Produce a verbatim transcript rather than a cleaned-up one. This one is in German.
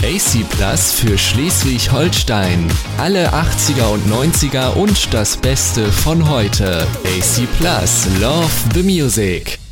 A C Plus für Schleswig-Holstein. Alle achtziger und neunziger und das Beste von heute. A C Plus, Love the Music.